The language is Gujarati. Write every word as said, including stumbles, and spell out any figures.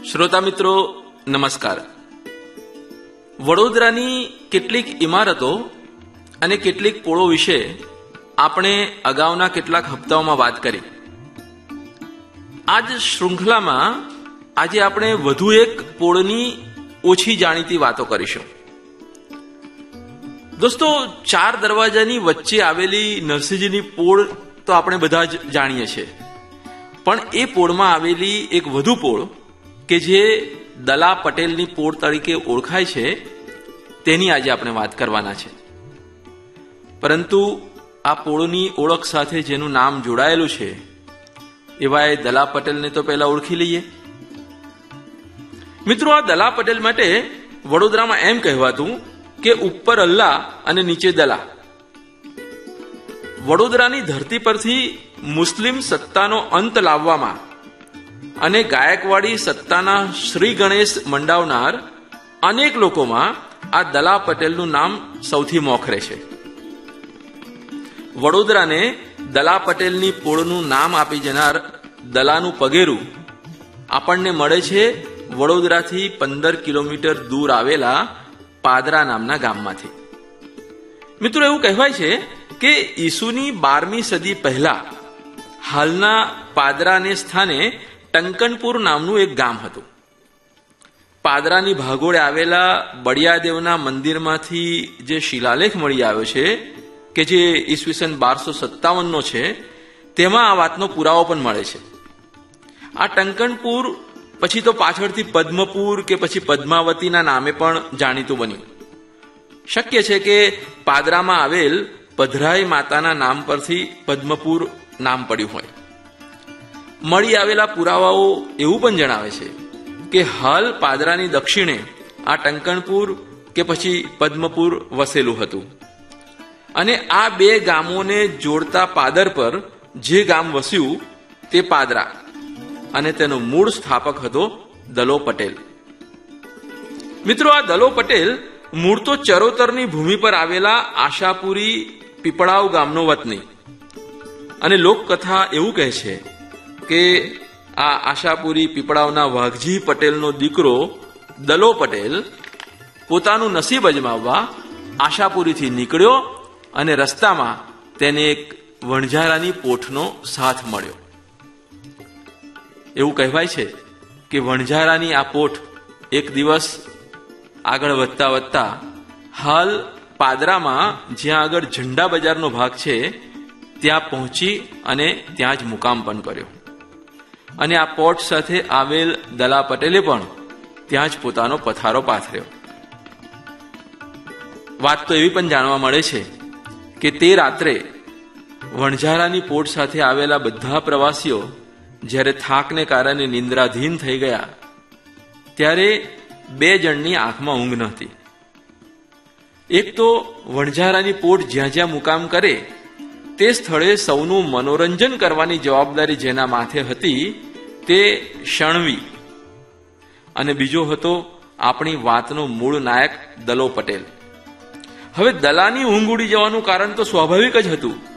શ્રોતા મિત્રો નમસ્કાર. વડોદરાની કેટલીક ઇમારતો અને કેટલીક પોળો વિશે આપણે અગાઉના કેટલાક હપ્તાઓમાં વાત કરી. આજ શૃંખલામાં આજે આપણે વધુ એક પોળની ઓછી જાણીતી વાતો કરીશું. દોસ્તો, ચાર દરવાજાની વચ્ચે આવેલી નરસિંહજીની પોળ તો આપણે બધા જ જાણીએ છીએ, પણ એ પોળમાં આવેલી એક વધુ પોળ કે જે દલા પટેલની પોળ તરીકે ઓળખાય છે તેની આજે આપણે વાત કરવાના છે. પરંતુ આ પોળની ઓળખ સાથે જેનું નામ જોડાયેલું છે એવા એ દલા પટેલને તો પહેલા ઓળખી લઈએ. મિત્રો, આ દલા પટેલ માટે વડોદરામાં એમ કહેવાતું કે ઉપર અલ્લાહ અને નીચે દલા. વડોદરાની ધરતી પરથી મુસ્લિમ સત્તાનો અંત લાવવામાં અને ગાયકવાડી સત્તાના શ્રી ગણેશ મંડાવનાર અનેક લોકોમાં આ દલા પટેલનું નામ સૌથી મોખરે છે. વડોદરાને દલા પટેલની પોળનું નામ આપી જનાર દલાનું પગેરું આપણને મળે છે વડોદરાથી પંદર કિલોમીટર દૂર આવેલા પાદરા નામના ગામમાંથી. મિત્રો, એવું કહેવાય છે કે ઈસુની બારમી સદી પહેલા હાલના પાદરાને સ્થાને ટંકણપુર નામનું એક ગામ હતું. પાદરાની ભાગોળે આવેલા બળિયાદેવના મંદિરમાંથી જે શિલાલેખ મળી આવ્યો છે કે જે ઈસવીસન બારસો સત્તાવનનો છે, તેમાં આ વાતનો પુરાવો પણ મળે છે. આ ટંકણપુર પછી તો પાછળથી પદ્મપુર કે પછી પદ્માવતીના નામે પણ જાણીતું બન્યું. શક્ય છે કે પાદરામાં આવેલ પધરાઈ માતાના નામ પરથી પદ્મપુર નામ પડ્યું હોય. મળી આવેલા પુરાવાઓ એવું પણ જણાવે છે કે હાલ પાદરાની દક્ષિણે આ ટંકણપુર કે પછી પદ્મપુર વસેલું હતું, અને આ બે ગામોને જોડતા પાદર પર જે ગામ વસ્યું તે પાદરા, અને તેનો મૂળ સ્થાપક હતો દલો પટેલ. મિત્રો, આ દલો પટેલ મૂળ તો ચરોતરની ભૂમિ પર આવેલા આશાપુરી પીપળાવ ગામનો વતની, અને લોકકથા એવું કહે છે કે આ આશાપુરી પીપળાવના વાઘજી પટેલનો દીકરો દલો પટેલ પોતાનું નસીબ અજમાવવા આશાપુરીથી નીકળ્યો અને રસ્તામાં તેને એક વણઝારાની પોઠનો સાથ મળ્યો. એવું કહેવાય છે કે વણઝારાની આ પોઠ એક દિવસ આગળ વધતા વધતા હાલ પાદરામાં જ્યાં આગળ ઝંડા બજારનો ભાગ છે ત્યાં પહોંચી અને ત્યાં જ મુકામ પણ કર્યો, અને આ પોટ સાથે આવેલ દલા પટેલે પણ ત્યાં જ પોતાનો પથારો પાથર્યો. વાત તો એવી પણ જાણવા મળે છે કે તે રાત્રે વણઝારાની પોટ સાથે આવેલા બધા પ્રવાસીઓ જ્યારે થાકને કારણે નિંદ્રાધીન થઈ ગયા ત્યારે બે જણની આંખમાં ઊંઘ નહોતી. એક તો વણઝારાની પોટ જ્યાં જ્યાં મુકામ કરે તે સ્થળે સૌનું મનોરંજન કરવાની જવાબદારી જેના માથે હતી તે શણવી, અને બીજો હતો આપણી વાતનો મૂળ નાયક દલો પટેલ. હવે દલાની ઊંઘ ઉડી જવાનું કારણ તો સ્વાભાવિક જ હતું